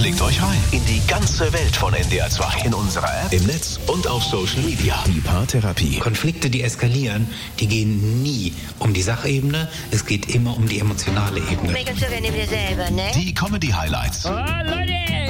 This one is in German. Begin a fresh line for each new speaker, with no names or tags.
Klickt euch rein in die ganze Welt von NDR 2. In unserer App, im Netz und auf Social Media. Die Paartherapie.
Konflikte, die eskalieren, die gehen nie um die Sachebene. Es geht immer um die emotionale Ebene.
Regeln wir selber, ne?
Die Comedy-Highlights.
Oh, Leute!